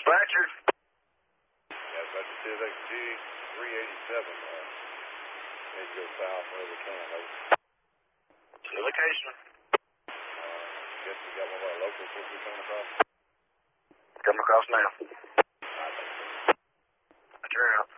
Blanchard. Yeah, but the Civic G387. Need to go south wherever we can. Your location. Guess we got one of our locals supposed to be coming across. Coming across now. I think so. Turn out.